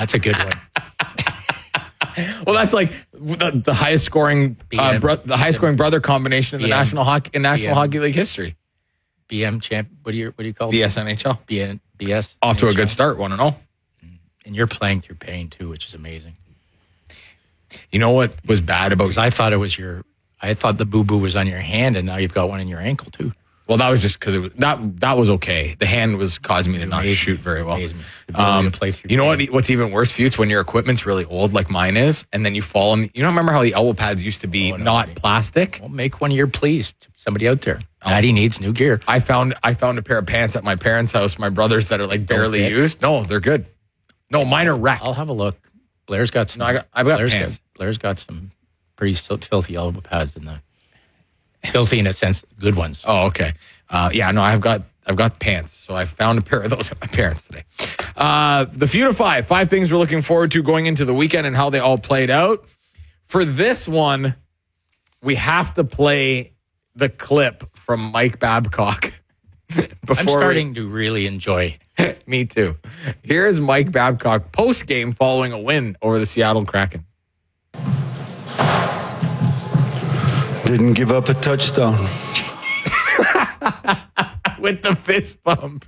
That's a good one. Well, that's like the highest scoring highest scoring brother combination in the National Hockey League history. BM champ. What do you call it? BS NHL. BS. Off to a good start, 1-0. And you're playing through pain too, which is amazing. You know what was bad about? Because I thought the boo-boo was on your hand, and now you've got one in your ankle too. Well, that was just because it was that was okay. The hand was causing me to not shoot very well. You know what's even worse, Futes, when your equipment's really old, like mine is, and then you fall in. You don't remember how the elbow pads used to be not plastic? Well, make one of your pleas to somebody out there. Maddie needs new gear. I found a pair of pants at my parents' house, my brother's, that are like barely used. No, they're good. No, mine are wrecked. I'll have a look. Blair's got some. No, I've got pants. Blair's got some pretty filthy elbow pads in the. Filthy in a sense, good ones. Oh, okay. I've got pants. So I found a pair of those at my parents today. The Feud of Five things we're looking forward to going into the weekend and how they all played out. For this one, we have to play the clip from Mike Babcock. I'm starting to really enjoy. Me too. Here's Mike Babcock post-game following a win over the Seattle Kraken. Didn't give up a touchdown. With the fist bump.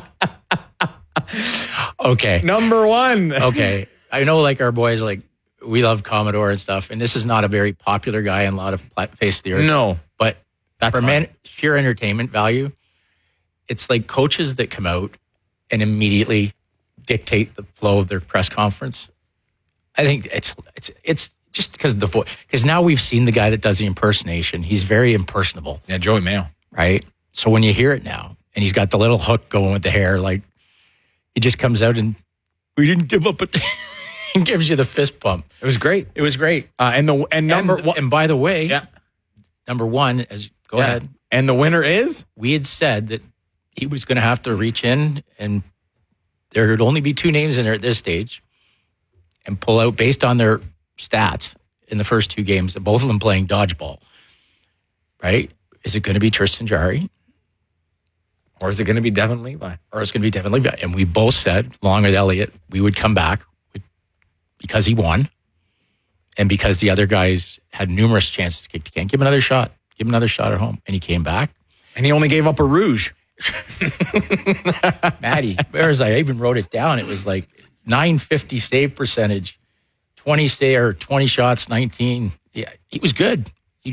Okay. Number one. Okay. I know, like, our boys, like, we love Commodore and stuff, and this is not a very popular guy in a lot of face of the earth. No. But that's for sheer entertainment value, it's like coaches that come out and immediately dictate the flow of their press conference. I think it's just because because now we've seen the guy that does the impersonation. He's very impersonable. Yeah, Joey Mayo. Right? So when you hear it now, and he's got the little hook going with the hair, like, he just comes out and we didn't give up and gives you the fist bump. It was great. And by the way, yeah. Number one, go ahead. And the winner is? We had said that he was going to have to reach in, and there would only be two names in there at this stage, and pull out based on their stats in the first two games, both of them playing dodgeball. Right? Is it going to be Tristan Jarry? Or is it going to be Devin Levi? And we both said, along with Elliott, we would come back because he won and because the other guys had numerous chances to kick the can. Give him another shot. Give him another shot at home. And he came back. And he only gave up a rouge. Maddie, whereas I even wrote it down, it was like 950 save percentage, 20 shots, 19. Yeah, he was good.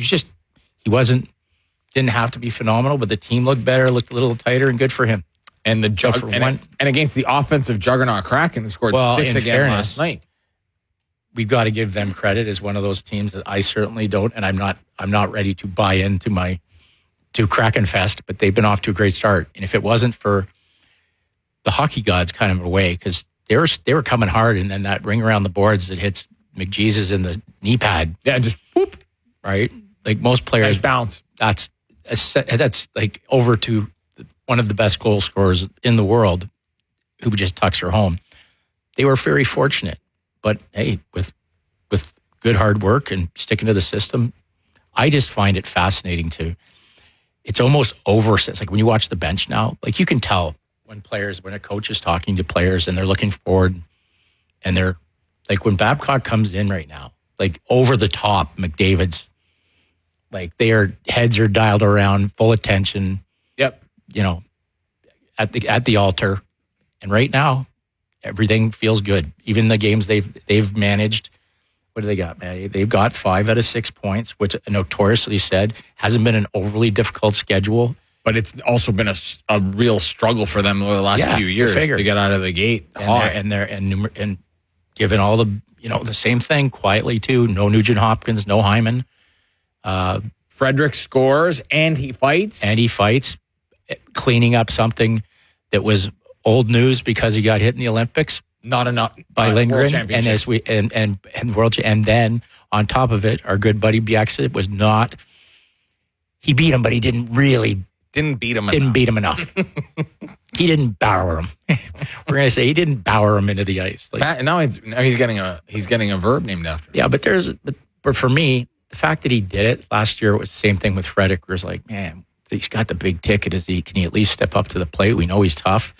Didn't have to be phenomenal, but the team looked better, looked a little tighter, and good for him. And and against the offensive juggernaut Kraken, who scored 6 again last night. We've got to give them credit as one of those teams that I certainly don't, and I'm not ready to buy into to Kraken Fest, but they've been off to a great start. And if it wasn't for the hockey gods kind of away, because they were coming hard, and then that ring around the boards that hits McJesus in the knee pad. Yeah, just whoop. Right? Like most players. Nice bounce. That's like over to one of the best goal scorers in the world who just tucks her home. They were very fortunate. But hey, with good hard work and sticking to the system, I just find it fascinating too. It's almost over. It's like when you watch the bench now, like you can tell when a coach is talking to players and they're looking forward, and they're like when Babcock comes in right now, like over the top, McDavid's, like their heads are dialed around, full attention. Yep. You know, at the altar, and right now, everything feels good. Even the games they've managed. What do they got, Maddie? They've got 5 out of 6 points, which notoriously said hasn't been an overly difficult schedule. But it's also been a real struggle for them over the last few years to get out of the gate hot. And given all the same thing quietly too. No Nugent Hopkins, no Hyman. Frederick scores and he fights, cleaning up something that was old news because he got hit in the Olympics. Not enough by Lindgren, and then on top of it, our good buddy Bieksa was not. He beat him, but he didn't beat him enough. He didn't bower him. We're gonna say he didn't bower him into the ice. Like, now he's getting a verb named after him. Yeah, but for me, the fact that he did it last year was the same thing with Frederick. Where it's like, man, he's got the big ticket. Can he at least step up to the plate? We know he's tough.